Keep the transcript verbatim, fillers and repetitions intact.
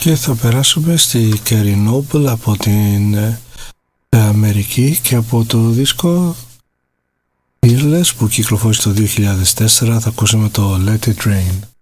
Και θα περάσουμε στη Carrie Noble από την ε, Αμερική και από το δίσκο Fearless που κυκλοφόρησε το δύο χιλιάδες τέσσερα θα ακούσουμε το Let It Rain.